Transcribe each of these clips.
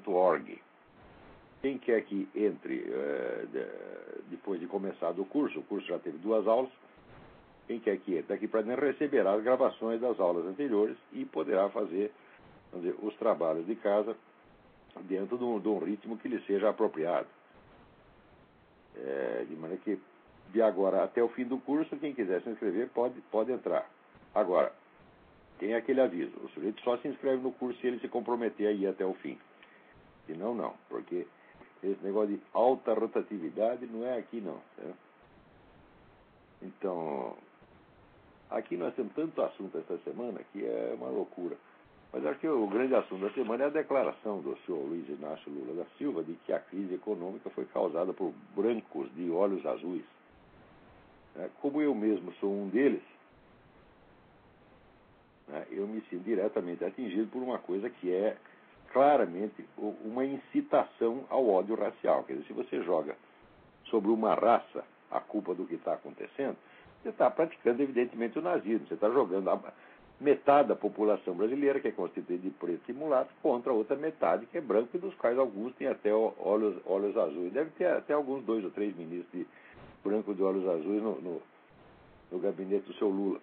org. Quem quer que entre, depois de começado o curso já teve 2 aulas, quem quer que entre aqui para dentro receberá as gravações das aulas anteriores e poderá fazer, vamos dizer, os trabalhos de casa dentro de um ritmo que lhe seja apropriado. De maneira que, de agora até o fim do curso, quem quiser se inscrever pode entrar. Agora, tem aquele aviso: o sujeito só se inscreve no curso se ele se comprometer a ir até o fim. Senão, não, porque esse negócio de alta rotatividade não é aqui, não. Certo? Então, aqui nós temos tanto assunto essa semana que é uma loucura. Mas acho que o grande assunto da semana é a declaração do senhor Luiz Inácio Lula da Silva de que a crise econômica foi causada por brancos de olhos azuis. Como eu mesmo sou um deles, eu me sinto diretamente atingido por uma coisa que é claramente uma incitação ao ódio racial. Quer dizer, se você joga sobre uma raça a culpa do que está acontecendo, você está praticando, evidentemente, o nazismo. Você está jogando metade da população brasileira, que é constituída de pretos e mulatos, contra a outra metade, que é branco, e dos quais alguns têm até olhos azuis. Deve ter até alguns 2 ou 3 ministros de branco de olhos azuis no gabinete do seu Lula.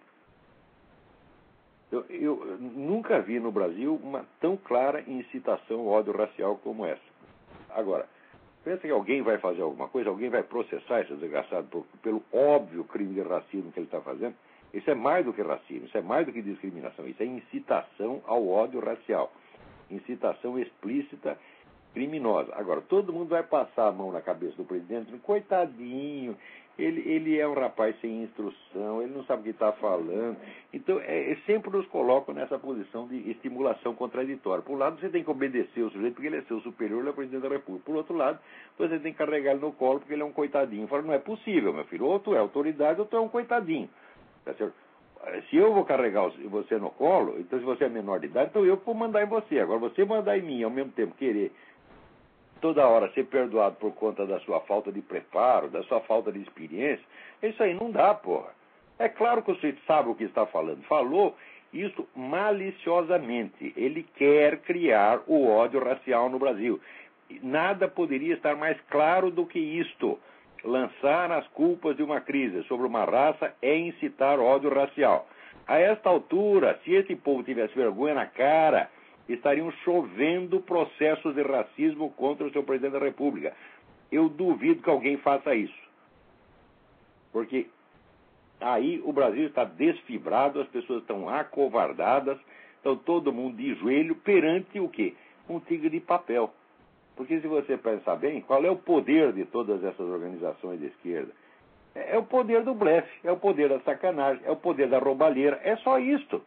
Eu nunca vi no Brasil uma tão clara incitação ao ódio racial como essa. Agora, pensa que alguém vai fazer alguma coisa, alguém vai processar esse desgraçado pelo óbvio crime de racismo que ele está fazendo? Isso é mais do que racismo, isso é mais do que discriminação, isso é incitação ao ódio racial. Incitação explícita, criminosa. Agora, todo mundo vai passar a mão na cabeça do presidente, coitadinho, ele é um rapaz sem instrução, ele não sabe o que está falando. Então, sempre nos colocam nessa posição de estimulação contraditória. Por um lado, você tem que obedecer o sujeito porque ele é seu superior, ele é o presidente da República. Por outro lado, você tem que carregar ele no colo porque ele é um coitadinho. Fala, não é possível, meu filho, ou tu é autoridade ou tu é um coitadinho. Tá certo? Se eu vou carregar você no colo, então se você é menor de idade, então eu vou mandar em você. Agora, você mandar em mim, ao mesmo tempo querer toda hora ser perdoado por conta da sua falta de preparo, da sua falta de experiência, isso aí não dá, porra. É claro que o sujeito sabe o que está falando. Falou isso maliciosamente. Ele quer criar o ódio racial no Brasil. Nada poderia estar mais claro do que isto. Lançar as culpas de uma crise sobre uma raça é incitar ódio racial. A esta altura, se esse povo tivesse vergonha na cara, estariam chovendo processos de racismo contra o seu presidente da República. Eu duvido que alguém faça isso. Porque aí o Brasil está desfibrado, as pessoas estão acovardadas, estão todo mundo de joelho perante o quê? Um tigre de papel. Porque se você pensar bem, qual é o poder de todas essas organizações de esquerda? É o poder do blefe, é o poder da sacanagem, é o poder da roubalheira, é só isto.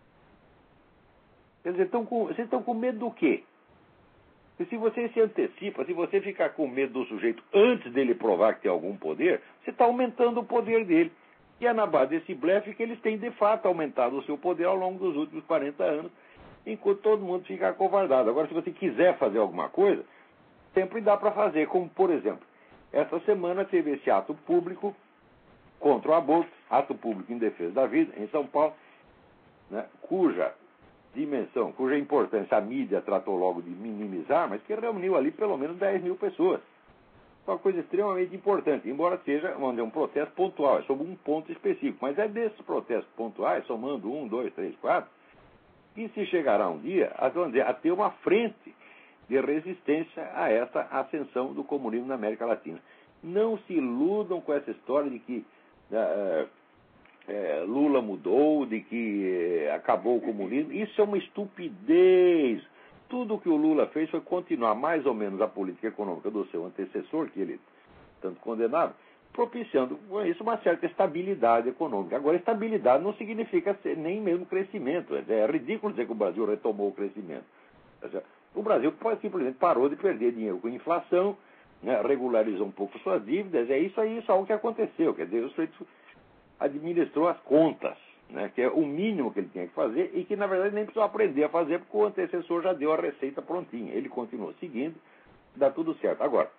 Quer dizer, vocês estão com medo do quê? E se você se antecipa, se você ficar com medo do sujeito antes dele provar que tem algum poder, você está aumentando o poder dele. E é na base desse blefe que eles têm, de fato, aumentado o seu poder ao longo dos últimos 40 anos, enquanto todo mundo fica acovardado. Agora, se você quiser fazer alguma coisa, sempre dá para fazer. Como, por exemplo, essa semana teve esse ato público contra o aborto, ato público em defesa da vida, em São Paulo, né, cuja dimensão, cuja importância a mídia tratou logo de minimizar, mas que reuniu ali pelo menos 10 mil pessoas. Uma coisa extremamente importante, embora seja um protesto pontual, é sobre um ponto específico, mas é desses protestos pontuais, somando 1, 2, 3, 4, que se chegará um dia a ter uma frente de resistência a essa ascensão do comunismo na América Latina. Não se iludam com essa história de que Lula mudou, de que acabou o comunismo. Isso é uma estupidez. Tudo o que o Lula fez foi continuar mais ou menos a política econômica do seu antecessor, que ele tanto condenava, propiciando com isso uma certa estabilidade econômica. Agora, estabilidade não significa nem mesmo crescimento. É ridículo dizer que o Brasil retomou o crescimento. O Brasil simplesmente parou de perder dinheiro com inflação, né, regularizou um pouco suas dívidas. É isso aí, só o que aconteceu. Quer dizer, o sujeito administrou as contas, né, que é o mínimo que ele tinha que fazer e que, na verdade, nem precisou aprender a fazer porque o antecessor já deu a receita prontinha. Ele continuou seguindo, dá tudo certo. Agora,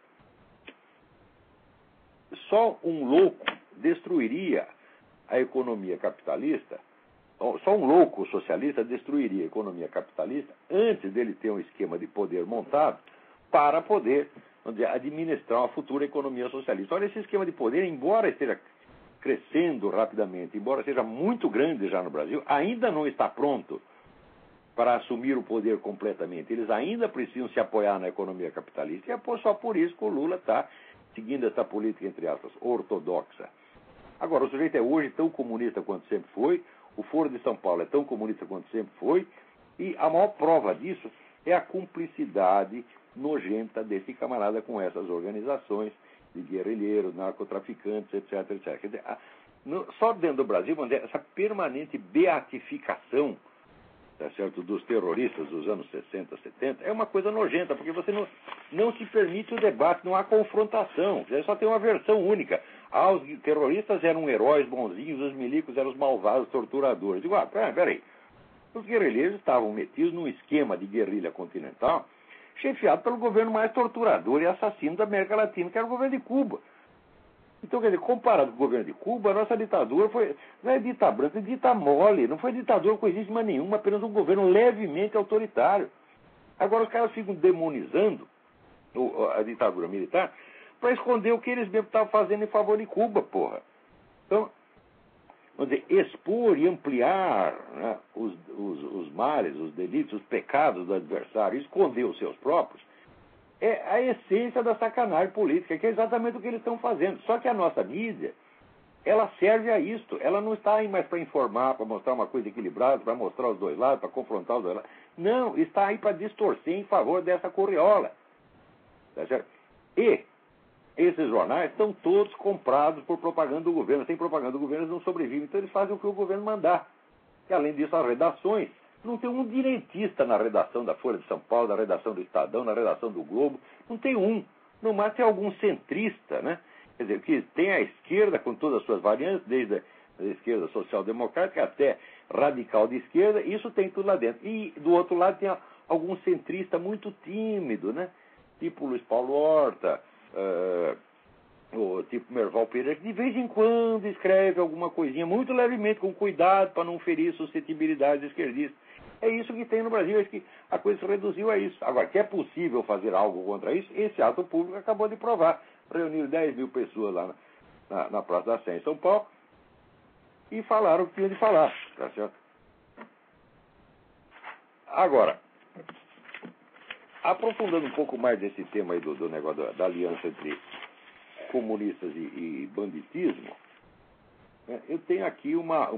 só um louco destruiria a economia capitalista Só um louco socialista destruiria a economia capitalista antes dele ter um esquema de poder montado para poder, vamos dizer, administrar uma futura economia socialista. Olha, esse esquema de poder, embora esteja crescendo rapidamente, embora seja muito grande já no Brasil, ainda não está pronto para assumir o poder completamente. Eles ainda precisam se apoiar na economia capitalista, e é só por isso que o Lula está seguindo essa política, entre aspas, ortodoxa. Agora, o sujeito é hoje tão comunista quanto sempre foi, o Foro de São Paulo é tão comunista quanto sempre foi, e a maior prova disso é a cumplicidade nojenta desse camarada com essas organizações de guerrilheiros, narcotraficantes, etc, etc. Quer dizer, só dentro do Brasil, essa permanente beatificação, tá certo, dos terroristas dos anos 60, 70, é uma coisa nojenta, porque você não se permite o debate, não há confrontação, só tem uma versão única. Os terroristas eram heróis bonzinhos, os milicos eram os malvados torturadores. Digo, peraí, os guerrilheiros estavam metidos num esquema de guerrilha continental, chefiado pelo governo mais torturador e assassino da América Latina, que era o governo de Cuba. Então, quer dizer, comparado com o governo de Cuba, a nossa ditadura não é dita branca, é dita mole, não foi ditadura coisíssima nenhuma, apenas um governo levemente autoritário. Agora os caras ficam demonizando a ditadura militar para esconder o que eles mesmos estavam fazendo em favor de Cuba, porra. Então, vamos dizer, expor e ampliar, né, os males, os delitos, os pecados do adversário, esconder os seus próprios, é a essência da sacanagem política, que é exatamente o que eles estão fazendo. Só que a nossa mídia, ela serve a isto. Ela não está aí mais para informar, para mostrar uma coisa equilibrada, para mostrar os dois lados, para confrontar os dois lados. Não, está aí para distorcer em favor dessa corriola. Tá certo? E esses jornais estão todos comprados por propaganda do governo. Sem propaganda do governo, eles não sobrevivem. Então eles fazem o que o governo mandar. E além disso, as redações. Não tem um direitista na redação da Folha de São Paulo, na redação do Estadão, na redação do Globo. Não tem um. No mais tem algum centrista, né? Quer dizer, que tem a esquerda com todas as suas variantes, desde a esquerda social-democrática até radical de esquerda, isso tem tudo lá dentro. E do outro lado tem algum centrista muito tímido, né? Tipo Luiz Paulo Horta, o tipo Merval Pereira, que de vez em quando escreve alguma coisinha, muito levemente, com cuidado para não ferir suscetibilidades esquerdistas. É isso que tem no Brasil, acho que a coisa se reduziu a isso. Agora, que é possível fazer algo contra isso, esse ato público acabou de provar. Reuniram 10 mil pessoas lá na Praça da Sé, em São Paulo, e falaram o que tinha de falar, tá certo? Agora, aprofundando um pouco mais desse tema aí do negócio da aliança entre comunistas e banditismo, né, eu tenho aqui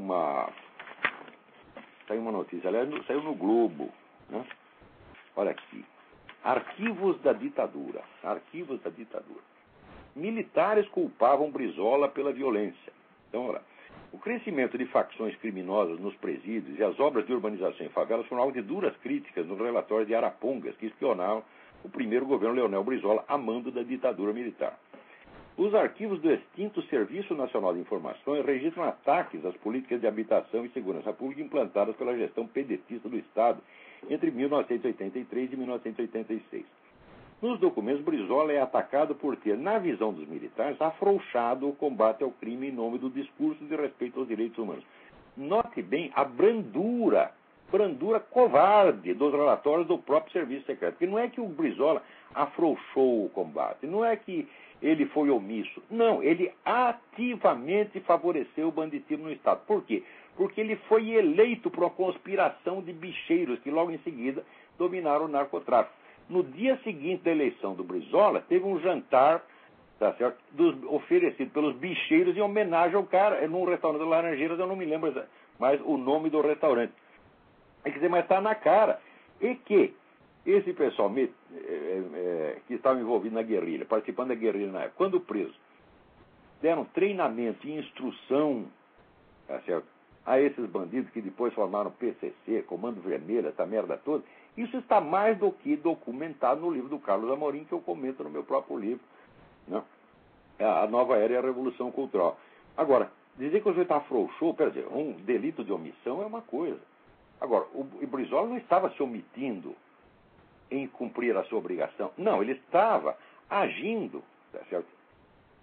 saiu uma notícia, aliás, saiu no Globo, né? Olha aqui. Arquivos da ditadura. Arquivos da ditadura. Militares culpavam Brizola pela violência. Então, olha, o crescimento de facções criminosas nos presídios e as obras de urbanização em favelas foram alvo de duras críticas no relatório de Arapongas, que espionavam o primeiro governo Leonel Brizola a mando da ditadura militar. Os arquivos do extinto Serviço Nacional de Informações registram ataques às políticas de habitação e segurança pública implantadas pela gestão pedetista do Estado entre 1983 e 1986. Nos documentos, Brizola é atacado por ter, na visão dos militares, afrouxado o combate ao crime em nome do discurso de respeito aos direitos humanos. Note bem a brandura covarde dos relatórios do próprio Serviço Secreto. Porque não é que o Brizola afrouxou o combate, não é que ele foi omisso. Não, ele ativamente favoreceu o banditismo no Estado. Por quê? Porque ele foi eleito por uma conspiração de bicheiros que logo em seguida dominaram o narcotráfico. No dia seguinte da eleição do Brizola, teve um jantar, tá certo, oferecido pelos bicheiros em homenagem ao cara, num restaurante de Laranjeiras, eu não me lembro mais o nome do restaurante. Quer dizer, mas está na cara. E que esse pessoal que estava envolvido na guerrilha, participando da guerrilha na época, quando presos, deram treinamento e instrução, tá certo, a esses bandidos que depois formaram PCC, Comando Vermelho, essa merda toda. Isso está mais do que documentado no livro do Carlos Amorim, que eu comento no meu próprio livro, né? A Nova Era e a Revolução Cultural. Agora, dizer que o sujeito afrouxou, quer dizer, um delito de omissão é uma coisa. Agora, o Brizola não estava se omitindo em cumprir a sua obrigação. Não, ele estava agindo, tá certo,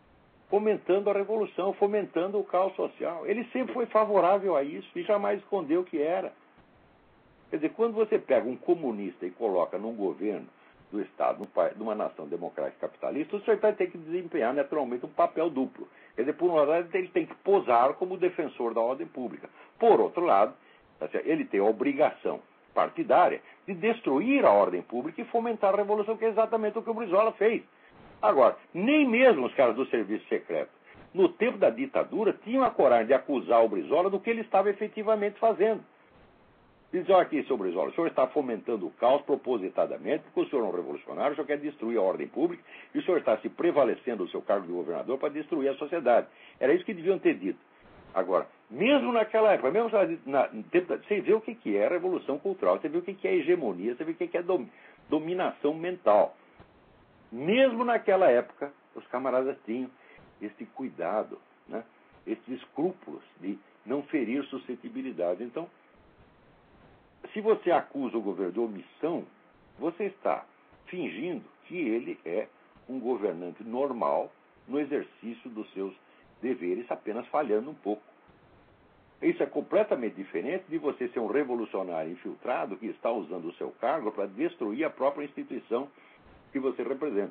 fomentando a revolução, fomentando o caos social. Ele sempre foi favorável a isso e jamais escondeu o que era. Quer dizer, quando você pega um comunista e coloca num governo do Estado, numa nação democrática capitalista, o senhor vai ter que desempenhar naturalmente um papel duplo. Quer dizer, por um lado, ele tem que posar como defensor da ordem pública. Por outro lado, ele tem a obrigação partidária de destruir a ordem pública e fomentar a revolução, que é exatamente o que o Brizola fez. Agora, nem mesmo os caras do serviço secreto, no tempo da ditadura, tinham a coragem de acusar o Brizola do que ele estava efetivamente fazendo. Diz, olha aqui, seu Brizola, o senhor está fomentando o caos propositadamente, porque o senhor é um revolucionário, o senhor quer destruir a ordem pública, e o senhor está se prevalecendo do seu cargo de governador para destruir a sociedade. Era isso que deviam ter dito. Agora, mesmo naquela época, mesmo você vê o que é a revolução cultural, você vê o que é hegemonia, você vê o que é dominação mental. Mesmo naquela época, os camaradas tinham esse cuidado, né? Esses escrúpulos de não ferir suscetibilidade. Então, se você acusa o governo de omissão, você está fingindo que ele é um governante normal no exercício dos seus deveres, apenas falhando um pouco. Isso é completamente diferente de você ser um revolucionário infiltrado que está usando o seu cargo para destruir a própria instituição que você representa.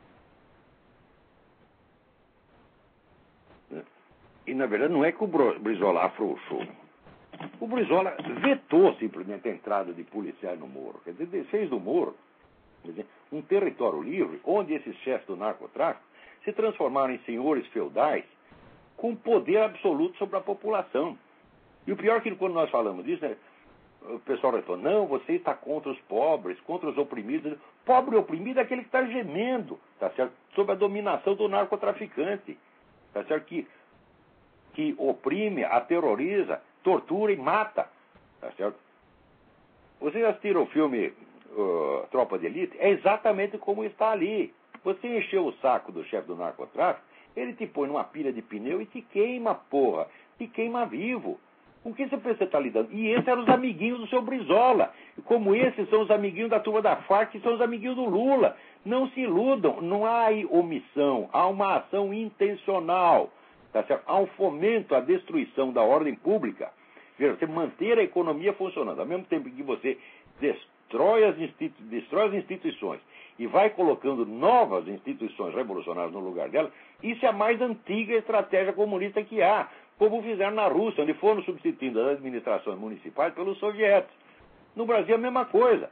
E, na verdade, não é que o Brizola afrouxou. O Brizola vetou simplesmente a entrada de policiais no Moro. Quer dizer, fez do Moro, quer dizer, um território livre onde esses chefes do narcotráfico se transformaram em senhores feudais com poder absoluto sobre a população. E o pior é que quando nós falamos disso, né, o pessoal retorna, não, você está contra os pobres, contra os oprimidos. Pobre e oprimido é aquele que está gemendo, tá certo? Sob a dominação do narcotraficante, tá certo? Que oprime, aterroriza, tortura e mata, tá certo? Vocês assistiram o filme Tropa de Elite? É exatamente como está ali. Você encheu o saco do chefe do narcotráfico, ele te põe numa pilha de pneu e te queima, porra. Te queima vivo. Com que você pensa que está lidando? E esses eram os amiguinhos do seu Brizola. Como esses são os amiguinhos da turma da Farc, que são os amiguinhos do Lula. Não se iludam. Não há aí omissão. Há uma ação intencional. Tá certo? Há um fomento à destruição da ordem pública. Veja, você manter a economia funcionando. Ao mesmo tempo que você destrói as instituições e vai colocando novas instituições revolucionárias no lugar delas, isso é a mais antiga estratégia comunista que há. Como fizeram na Rússia, onde foram substituindo as administrações municipais pelos soviéticos. No Brasil, a mesma coisa.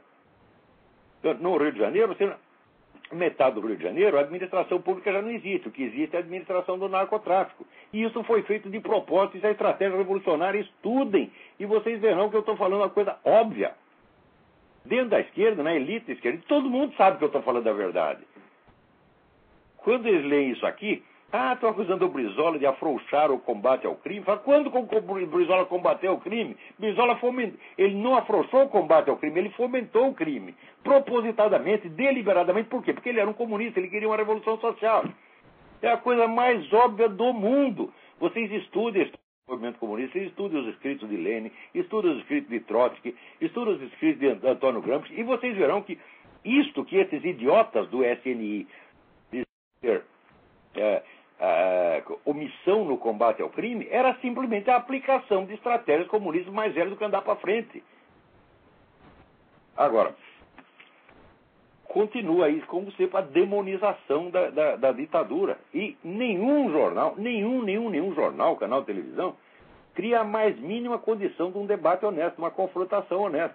No Rio de Janeiro, metade do Rio de Janeiro, a administração pública já não existe. O que existe é a administração do narcotráfico. E isso foi feito de propósito, isso é estratégia revolucionária. Estudem. E vocês verão que eu estou falando uma coisa óbvia. Dentro da esquerda, na elite da esquerda, todo mundo sabe que eu estou falando a verdade. Quando eles leem isso aqui, estão acusando o Brizola de afrouxar o combate ao crime. Fala, quando o Brizola combateu o crime? Brizola ele não afrouxou o combate ao crime, ele fomentou o crime. Propositadamente, deliberadamente. Por quê? Porque ele era um comunista, ele queria uma revolução social. É a coisa mais óbvia do mundo. Vocês estudem o movimento comunista, vocês estudem os escritos de Lenin, estudem os escritos de Trotsky, estudem os escritos de Antônio Gramsci, e vocês verão que isto que esses idiotas do SNI dizem omissão no combate ao crime era simplesmente a aplicação de estratégias comunistas mais velhas do que andar para frente. Agora, continua isso como sempre a demonização da ditadura. E nenhum jornal, nenhum jornal, canal de televisão, cria a mais mínima condição de um debate honesto, uma confrontação honesta.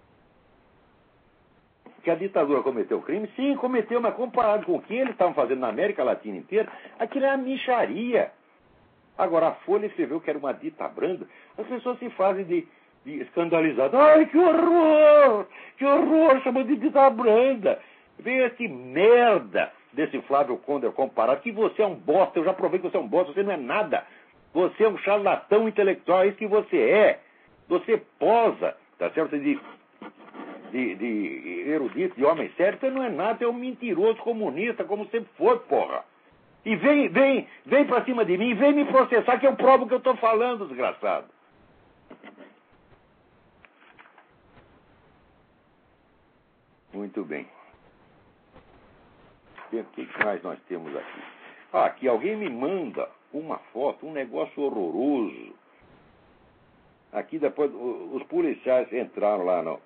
Que a ditadura cometeu crime? Sim, cometeu, mas comparado com o que eles estavam fazendo na América Latina inteira, aquilo é uma mixaria. Agora, a Folha escreveu que era uma dita branda, as pessoas se fazem de escandalizadas. Ai, que horror! Que horror! Chamou de dita branda. Veio esse merda desse Flávio Konder comparado, que você é um bosta, eu já provei que você é um bosta, você não é nada. Você é um charlatão intelectual, é isso que você é. Você posa, tá certo? De erudito, de homem sério, você não é nada, você é um mentiroso comunista, como sempre foi, porra. E vem pra cima de mim, vem me processar, que eu provo o que eu tô falando, desgraçado. Muito bem. O que mais nós temos aqui? Aqui alguém me manda uma foto, um negócio horroroso. Aqui depois os policiais entraram lá no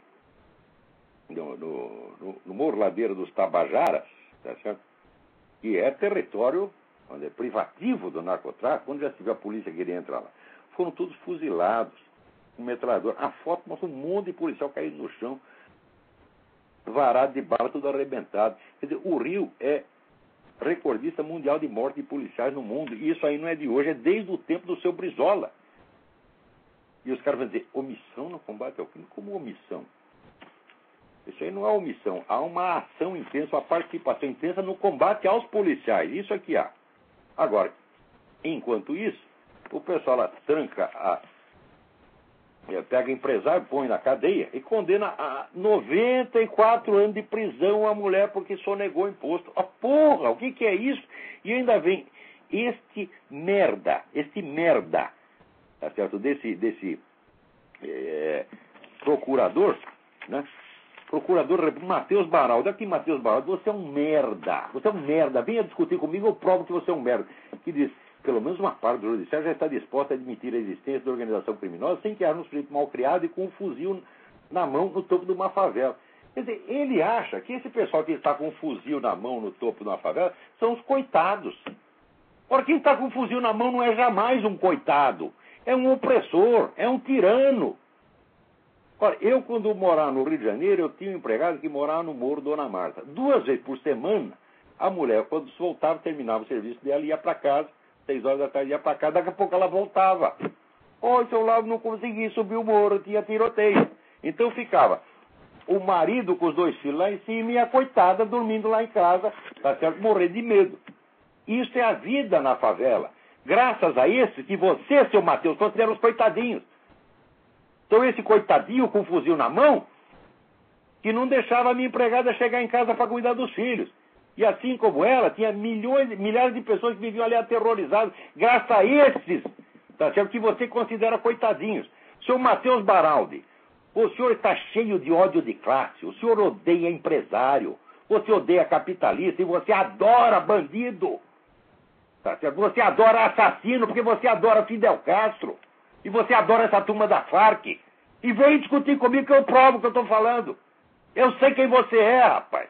Morro Ladeira dos Tabajaras, tá certo? Que é território privativo do narcotráfico, onde já se viu a polícia queria entrar lá. Foram todos fuzilados, com metralhador. A foto mostra um monte de policial caído no chão, varado de bala, tudo arrebentado. Quer dizer, o Rio é recordista mundial de morte de policiais no mundo. E isso aí não é de hoje, é desde o tempo do seu Brizola. E os caras vão dizer, omissão no combate ao crime? Como omissão? Isso aí não é omissão. Há uma ação intensa, uma participação intensa no combate aos policiais. Isso aqui há. Agora, enquanto isso, o pessoal lá tranca pega empresário, põe na cadeia e condena a 94 anos de prisão a mulher porque sonegou imposto. Porra, o que é isso? E ainda vem este merda, tá certo? Desse procurador, né? Procurador Matheus Baraldo. Aqui, Matheus Baraldo, você é um merda. Você é um merda. Venha discutir comigo, eu provo que você é um merda. Que diz, pelo menos uma parte do judiciário já está disposta a admitir a existência da organização criminosa sem que haja um sujeito mal criado e com um fuzil na mão no topo de uma favela. Quer dizer, ele acha que esse pessoal que está com um fuzil na mão no topo de uma favela são os coitados. Ora, quem está com um fuzil na mão não é jamais um coitado. É um opressor, é um tirano. Ora, eu, quando morava no Rio de Janeiro, eu tinha um empregado que morava no Morro Dona Marta. 2 vezes por semana, a mulher, quando se voltava, terminava o serviço dela, ia para casa, 6 horas da tarde ia para casa, daqui a pouco ela voltava. Oi, seu Lavo, não consegui subir o morro, tinha tiroteio. Então ficava o marido com os 2 filhos lá em cima e a coitada dormindo lá em casa, tá certo? Morrendo de medo. Isso é a vida na favela. Graças a esse que você, seu Matheus, considera os coitadinhos. Então esse coitadinho com o fuzil na mão, que não deixava a minha empregada chegar em casa para cuidar dos filhos. E assim como ela, tinha milhares de pessoas que viviam ali aterrorizadas, graças a esses, tá certo? Que você considera coitadinhos. Seu Matheus Baraldi, o senhor está cheio de ódio de classe, o senhor odeia empresário, você odeia capitalista e você adora bandido. Tá certo? Você adora assassino porque você adora Fidel Castro. E você adora essa turma da Farc. E vem discutir comigo que eu provo o que eu estou falando. Eu sei quem você é, rapaz.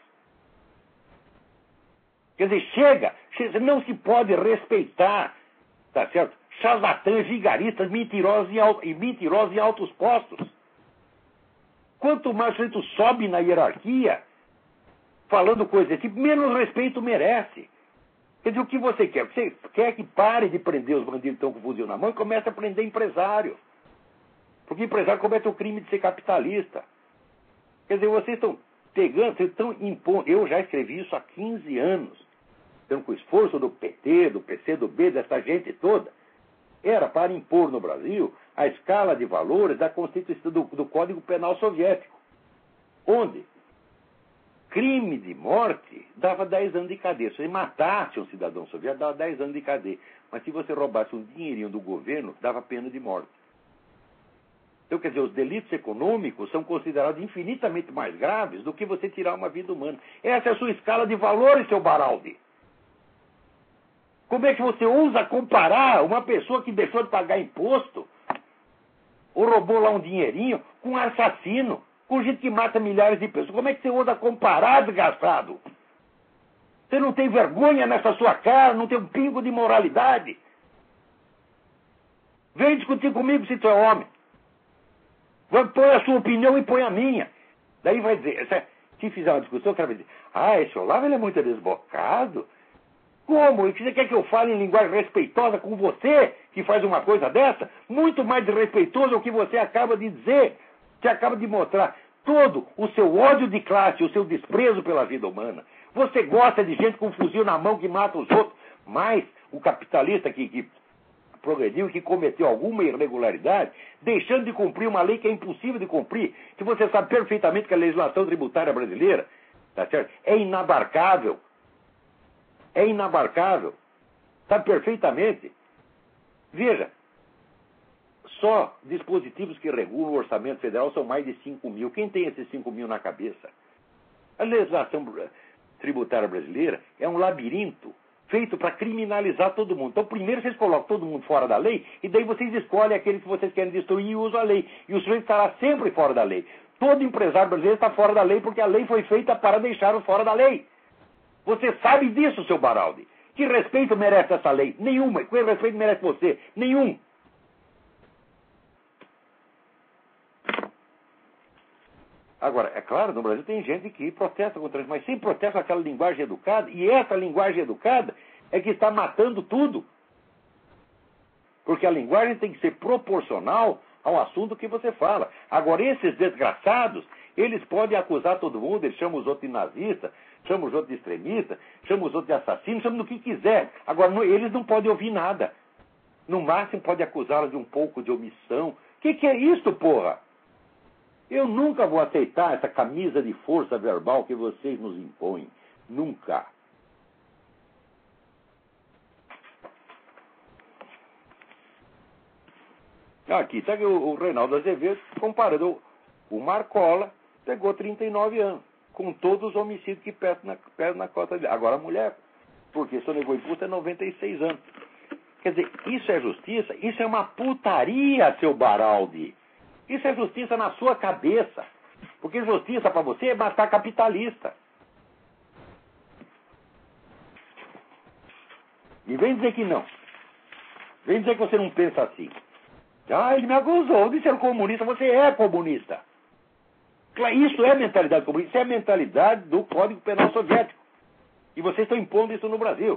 Quer dizer, chega. Não se pode respeitar, tá certo? Charlatãs, vigaristas, mentirosos em altos postos. Quanto mais o sujeito sobe na hierarquia, falando coisas desse tipo, menos respeito merece. Quer dizer, o que você quer? Você quer que pare de prender os bandidos que estão com fuzil na mão e comece a prender empresário. Porque empresário comete o crime de ser capitalista. Quer dizer, vocês estão pegando, vocês estão impondo. Eu já escrevi isso há 15 anos. Então, com o esforço do PT, do PCdoB, dessa gente toda, era para impor no Brasil a escala de valores da Constituição do Código Penal Soviético, onde crime de morte dava 10 anos de cadeia. Se você matasse um cidadão soviético, dava 10 anos de cadeia. Mas se você roubasse um dinheirinho do governo, dava pena de morte. Então, quer dizer, os delitos econômicos são considerados infinitamente mais graves do que você tirar uma vida humana. Essa é a sua escala de valores, seu Baraldi. Como é que você ousa comparar uma pessoa que deixou de pagar imposto ou roubou lá um dinheirinho com um assassino? Com gente que mata milhares de pessoas. Como é que você ousa comparar, desgraçado? Você não tem vergonha nessa sua cara, não tem um pingo de moralidade. Vem discutir comigo se tu é homem. Põe a sua opinião e põe a minha. Daí vai dizer, se fizer uma discussão, o cara vai dizer, esse Olavo ele é muito desbocado. Como? Você quer que eu fale em linguagem respeitosa com você, que faz uma coisa dessa? Muito mais desrespeitoso é o que você acaba de dizer. Você acaba de mostrar todo o seu ódio de classe, o seu desprezo pela vida humana. Você gosta de gente com um fuzil na mão que mata os outros, mas o capitalista que progrediu, que cometeu alguma irregularidade, deixando de cumprir uma lei que é impossível de cumprir, que você sabe perfeitamente que a legislação tributária brasileira, tá certo? É inabarcável. É inabarcável. Sabe perfeitamente. Veja, só dispositivos que regulam o orçamento federal são mais de 5 mil. Quem tem esses 5 mil na cabeça? A legislação tributária brasileira é um labirinto feito para criminalizar todo mundo. Então, primeiro vocês colocam todo mundo fora da lei, e daí vocês escolhem aqueles que vocês querem destruir e usam a lei. E o sujeito estará sempre fora da lei. Todo empresário brasileiro está fora da lei porque a lei foi feita para deixá-lo fora da lei. Você sabe disso, seu Baraldi. Que respeito merece essa lei? Nenhuma. Que respeito merece você? Nenhum. Agora, é claro, no Brasil tem gente que protesta contra isso, mas sem protesta com aquela linguagem educada, e essa linguagem educada é que está matando tudo. Porque a linguagem tem que ser proporcional ao assunto que você fala. Agora, esses desgraçados, eles podem acusar todo mundo, eles chamam os outros de nazista, chamam os outros de extremista, chamam os outros de assassino, chamam do que quiser. Agora, eles não podem ouvir nada. No máximo, pode acusá-los de um pouco de omissão. O que é isso, porra? Eu nunca vou aceitar essa camisa de força verbal que vocês nos impõem. Nunca. Aqui está o Reinaldo Azevedo comparando. O Marcola pegou 39 anos, com todos os homicídios que perdem na cota dele. Agora a mulher, porque sonegou imposto, é 96 anos. Quer dizer, isso é justiça? Isso é uma putaria, seu Baraldi. Isso é justiça na sua cabeça. Porque justiça para você é matar capitalista. E vem dizer que não. Vem dizer que você não pensa assim. Ah, ele me acusou de ser comunista. Você é comunista. Isso é mentalidade comunista. Isso é a mentalidade do Código Penal Soviético. E vocês estão impondo isso no Brasil.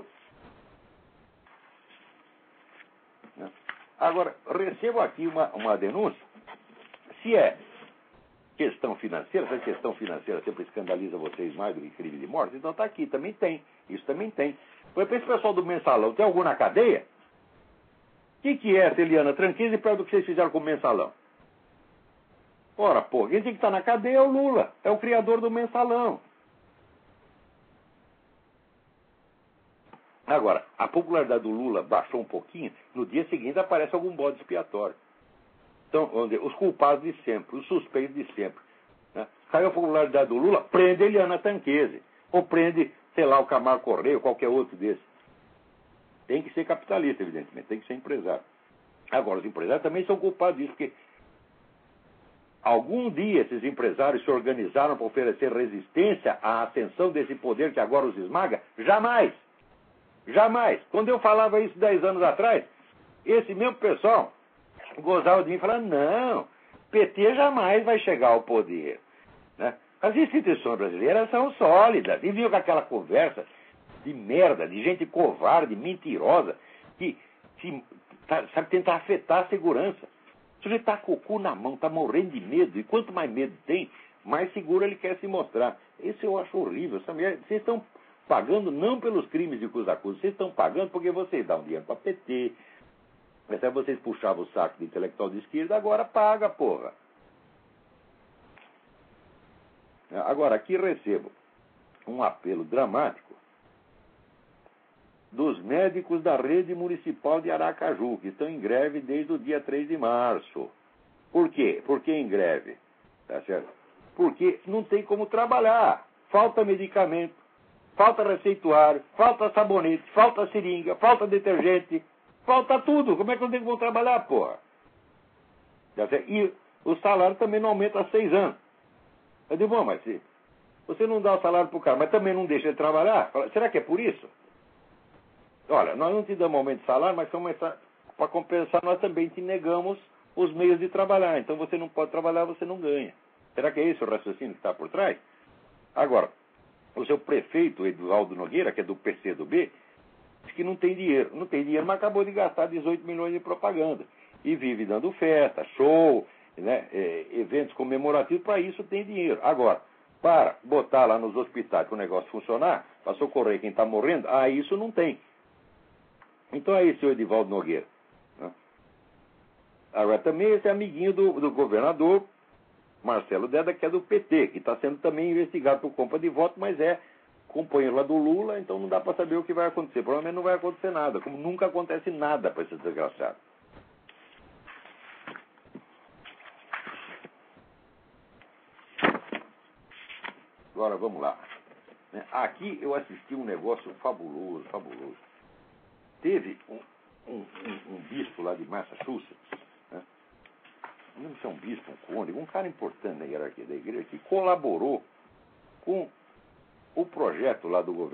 Agora, recebo aqui uma denúncia. Se é questão financeira, se a questão financeira sempre escandaliza vocês mais do que crime de morte, então está aqui, também tem. Isso também tem. Foi para esse pessoal do Mensalão, tem algum na cadeia? O que é essa Eliana Tranquise perto do que vocês fizeram com o Mensalão? Ora, pô, quem tem que estar na cadeia é o Lula, é o criador do Mensalão. Agora, a popularidade do Lula baixou um pouquinho, no dia seguinte aparece algum bode expiatório. Então, os culpados de sempre, os suspeitos de sempre. Né? Caiu a popularidade do Lula, prende Eliana Tanquese. Ou prende, sei lá, o Camargo Correia, ou qualquer outro desses. Tem que ser capitalista, evidentemente, tem que ser empresário. Agora, os empresários também são culpados disso, porque algum dia esses empresários se organizaram para oferecer resistência à ascensão desse poder que agora os esmaga? Jamais! Jamais! Quando eu falava isso 10 anos atrás, esse mesmo pessoal gozava de mim e falava, não, PT jamais vai chegar ao poder. Né? As instituições brasileiras são sólidas. E vinham com aquela conversa de merda, de gente covarde, mentirosa, que sabe tentar afetar a segurança. O sujeito está com o cu na mão, está morrendo de medo. E quanto mais medo tem, mais seguro ele quer se mostrar. Isso eu acho horrível. Vocês estão pagando não pelos crimes de que os acusam, vocês estão pagando porque vocês dão dinheiro para PT. Até vocês puxavam o saco de intelectual de esquerda, agora paga, porra. Agora, aqui recebo um apelo dramático dos médicos da rede municipal de Aracaju, que estão em greve desde o dia 3 de março. Por quê? Por que em greve? Tá certo? Porque não tem como trabalhar. Falta medicamento, falta receituário, falta sabonete, falta seringa, falta detergente. Falta tudo. Como é que eu tenho que trabalhar, porra? E o salário também não aumenta há 6 anos. Eu digo, bom, mas se você não dá o salário pro cara, mas também não deixa ele trabalhar, será que é por isso? Olha, nós não te damos aumento de salário, mas para compensar, nós também te negamos os meios de trabalhar. Então você não pode trabalhar, você não ganha. Será que é esse o raciocínio que está por trás? Agora, o seu prefeito, Eduardo Nogueira, que é do PCdoB, que não tem dinheiro. Não tem dinheiro, mas acabou de gastar 18 milhões de propaganda. E vive dando festa, show, né, eventos comemorativos, para isso tem dinheiro. Agora, para botar lá nos hospitais para o negócio funcionar, para socorrer quem está morrendo, isso não tem. Então é esse o Edivaldo Nogueira. Né? Agora, também esse é amiguinho do governador Marcelo Deda, que é do PT, que está sendo também investigado por compra de voto, mas é companheiro lá do Lula, então não dá para saber o que vai acontecer. Provavelmente não vai acontecer nada, como nunca acontece nada para esse desgraçado. Agora vamos lá. né? Aqui eu assisti um negócio fabuloso, fabuloso. Teve um bispo lá de Massachusetts, né? Não lembro se é um bispo, um cônego, um cara importante na hierarquia da igreja, que colaborou com o projeto lá do governo